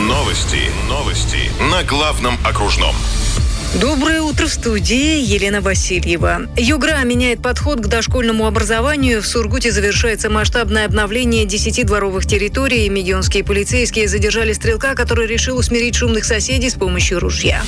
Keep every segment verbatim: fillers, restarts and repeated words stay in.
Новости. Новости. На главном окружном. Доброе утро, в студии Елена Васильева. Югра меняет подход к дошкольному образованию. В Сургуте завершается масштабное обновление десяти дворовых территорий. Мегионские полицейские задержали стрелка, который решил усмирить шумных соседей с помощью ружья.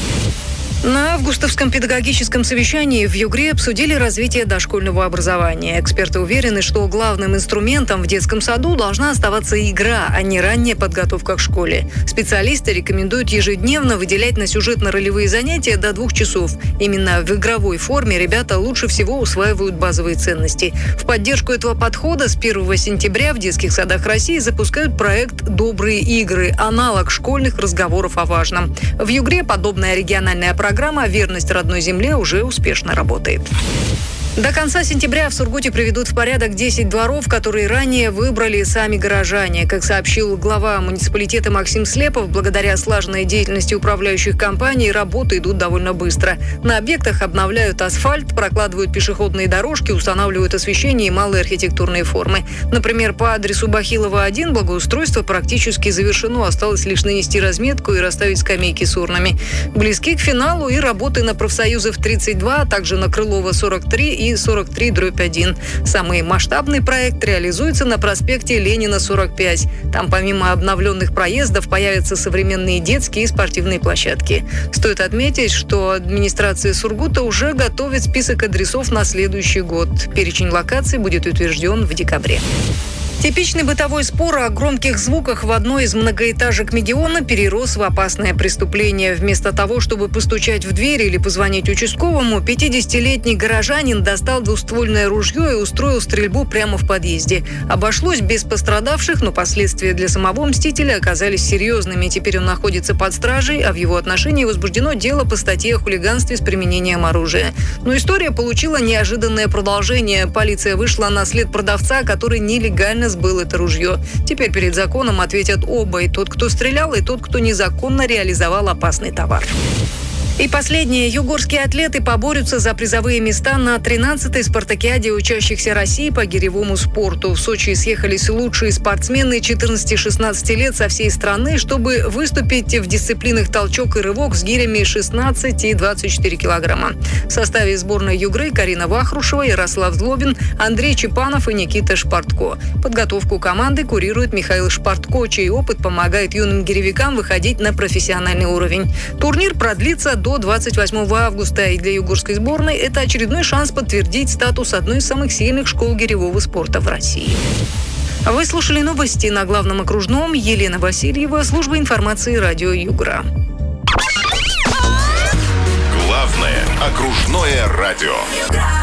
На августовском педагогическом совещании в Югре обсудили развитие дошкольного образования. Эксперты уверены, что главным инструментом в детском саду должна оставаться игра, а не ранняя подготовка к школе. Специалисты рекомендуют ежедневно выделять на сюжетно-ролевые занятия до двух часов. Именно в игровой форме ребята лучше всего усваивают базовые ценности. В поддержку этого подхода с первого сентября в детских садах России запускают проект «Добрые игры» – аналог школьных разговоров о важном. В Югре подобная региональная программа Программа «Верность родной земле» уже успешно работает. До конца сентября в Сургуте приведут в порядок десять дворов, которые ранее выбрали сами горожане. Как сообщил глава муниципалитета Максим Слепов, благодаря слаженной деятельности управляющих компаний работы идут довольно быстро. На объектах обновляют асфальт, прокладывают пешеходные дорожки, устанавливают освещение и малые архитектурные формы. Например, по адресу Бахилова один благоустройство практически завершено. Осталось лишь нанести разметку и расставить скамейки с урнами. Близки к финалу и работы на Профсоюзов тридцать два, а также на Крылова сорок три и и сорок три дробь один. Самый масштабный проект реализуется на проспекте Ленина сорок пять. Там помимо обновленных проездов появятся современные детские и спортивные площадки. Стоит отметить, что администрация Сургута уже готовит список адресов на следующий год. Перечень локаций будет утвержден в декабре. Типичный бытовой спор о громких звуках в одной из многоэтажек Мегиона перерос в опасное преступление. Вместо того, чтобы постучать в дверь или позвонить участковому, пятидесятилетний горожанин достал двуствольное ружье и устроил стрельбу прямо в подъезде. Обошлось без пострадавших, но последствия для самого мстителя оказались серьезными. Теперь он находится под стражей, а в его отношении возбуждено дело по статье о хулиганстве с применением оружия. Но история получила неожиданное продолжение. Полиция вышла на след продавца, который нелегально сбыл это ружье. Теперь перед законом ответят оба, и тот, кто стрелял, и тот, кто незаконно реализовал опасный товар. И последнее. Югорские атлеты поборются за призовые места на тринадцатой спартакиаде учащихся России по гиревому спорту. В Сочи съехались лучшие спортсмены четырнадцати-шестнадцати лет со всей страны, чтобы выступить в дисциплинах толчок и рывок с гирями шестнадцать и двадцать четыре килограмма. В составе сборной Югры Карина Вахрушева, Ярослав Злобин, Андрей Чепанов и Никита Шпартко. Подготовку команды курирует Михаил Шпартко, чей опыт помогает юным гиревикам выходить на профессиональный уровень. Турнир продлится до двадцать восьмого августа, и для югорской сборной это очередной шанс подтвердить статус одной из самых сильных школ гиревого спорта в России. Вы слушали новости на главном окружном. Елена Васильева, служба информации радио Югра. Главное окружное радио.